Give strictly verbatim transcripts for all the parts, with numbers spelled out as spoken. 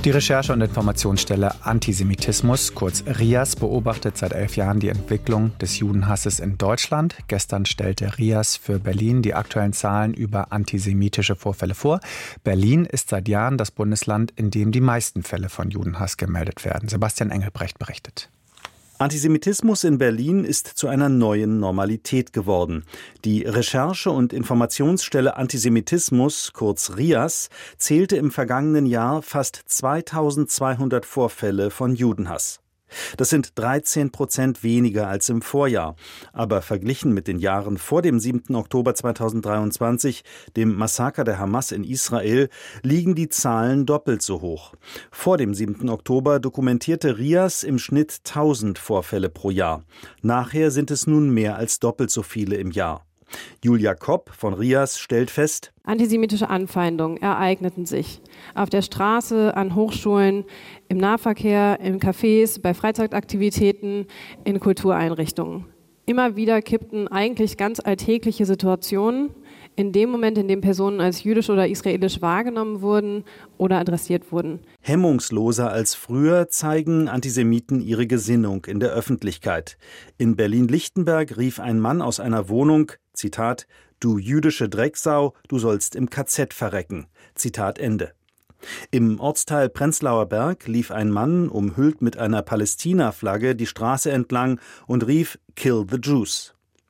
Die Recherche- und Informationsstelle Antisemitismus, kurz R I A S, beobachtet seit elf Jahren die Entwicklung des Judenhasses in Deutschland. Gestern stellte R I A S für Berlin die aktuellen Zahlen über antisemitische Vorfälle vor. Berlin ist seit Jahren das Bundesland, in dem die meisten Fälle von Judenhass gemeldet werden. Sebastian Engelbrecht berichtet. Antisemitismus in Berlin ist zu einer neuen Normalität geworden. Die Recherche- und Informationsstelle Antisemitismus, kurz R I A S, zählte im vergangenen Jahr fast zweitausendzweihundert Vorfälle von Judenhass. Das sind dreizehn Prozent weniger als im Vorjahr. Aber verglichen mit den Jahren vor dem siebten Oktober zweitausenddreiundzwanzig, dem Massaker der Hamas in Israel, liegen die Zahlen doppelt so hoch. Vor dem siebten Oktober dokumentierte R I A S im Schnitt tausend Vorfälle pro Jahr. Nachher sind es nun mehr als doppelt so viele im Jahr. Julia Kopp von R I A S stellt fest: Antisemitische Anfeindungen ereigneten sich auf der Straße, an Hochschulen, im Nahverkehr, in Cafés, bei Freizeitaktivitäten, in Kultureinrichtungen. Immer wieder kippten eigentlich ganz alltägliche Situationen in dem Moment, in dem Personen als jüdisch oder israelisch wahrgenommen wurden oder adressiert wurden. Hemmungsloser als früher zeigen Antisemiten ihre Gesinnung in der Öffentlichkeit. In Berlin-Lichtenberg rief ein Mann aus einer Wohnung, Zitat, »Du jüdische Drecksau, du sollst im K Z verrecken«, Zitat Ende. Im Ortsteil Prenzlauer Berg lief ein Mann, umhüllt mit einer Palästina-Flagge, die Straße entlang und rief »Kill the Jews«.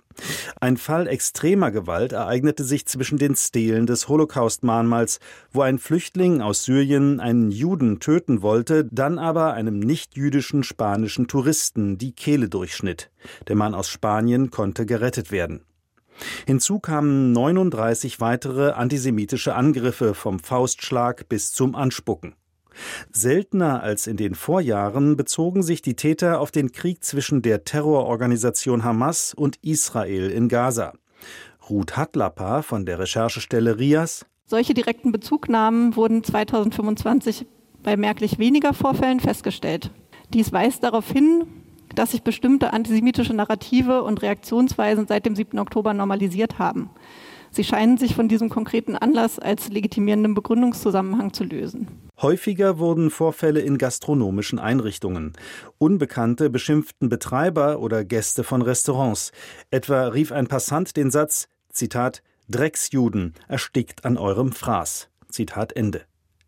Ein Fall extremer Gewalt ereignete sich zwischen den Stelen des Holocaust-Mahnmals, wo ein Flüchtling aus Syrien einen Juden töten wollte, dann aber einem nicht-jüdischen spanischen Touristen die Kehle durchschnitt. Der Mann aus Spanien konnte gerettet werden. Hinzu kamen neununddreißig weitere antisemitische Angriffe vom Faustschlag bis zum Anspucken. Seltener als in den Vorjahren bezogen sich die Täter auf den Krieg zwischen der Terrororganisation Hamas und Israel in Gaza. Ruth Hatlapa von der Recherchestelle R I A S: Solche direkten Bezugnahmen wurden zweitausendfünfundzwanzig bei merklich weniger Vorfällen festgestellt. Dies weist darauf hin, dass sich bestimmte antisemitische Narrative und Reaktionsweisen seit dem siebten Oktober normalisiert haben. Sie scheinen sich von diesem konkreten Anlass als legitimierendem Begründungszusammenhang zu lösen. Häufiger wurden Vorfälle in gastronomischen Einrichtungen. Unbekannte beschimpften Betreiber oder Gäste von Restaurants. Etwa rief ein Passant den Satz, Zitat, »Drecksjuden, erstickt an eurem Fraß«, Zitat Ende.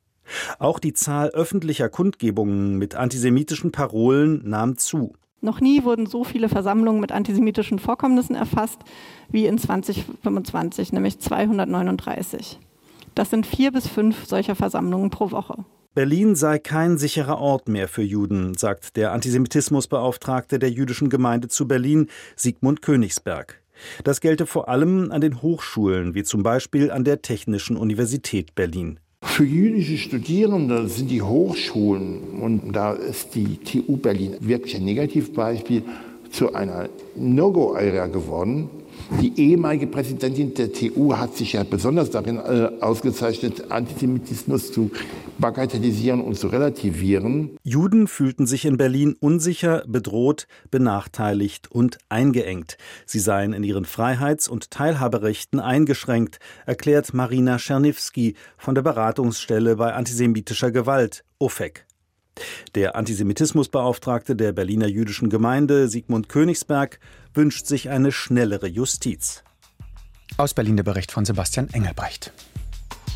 Auch die Zahl öffentlicher Kundgebungen mit antisemitischen Parolen nahm zu. Noch nie wurden so viele Versammlungen mit antisemitischen Vorkommnissen erfasst wie in zweitausendfünfundzwanzig, nämlich zweihundertneununddreißig. Das sind vier bis fünf solcher Versammlungen pro Woche. Berlin sei kein sicherer Ort mehr für Juden, sagt der Antisemitismusbeauftragte der jüdischen Gemeinde zu Berlin, Sigmund Königsberg. Das gelte vor allem an den Hochschulen, wie zum Beispiel an der Technischen Universität Berlin. Für jüdische Studierende sind die Hochschulen, und da ist die T U Berlin wirklich ein Negativbeispiel, zu einer No-Go-Area geworden. Die ehemalige Präsidentin der T U hat sich ja besonders darin äh, ausgezeichnet, Antisemitismus zu bagatellisieren und zu relativieren. Juden fühlten sich in Berlin unsicher, bedroht, benachteiligt und eingeengt. Sie seien in ihren Freiheits- und Teilhaberechten eingeschränkt, erklärt Marina Czerniewski von der Beratungsstelle bei antisemitischer Gewalt, O F E C. Der Antisemitismusbeauftragte der Berliner jüdischen Gemeinde, Sigmund Königsberg, wünscht sich eine schnellere Justiz. Aus Berlin der Bericht von Sebastian Engelbrecht.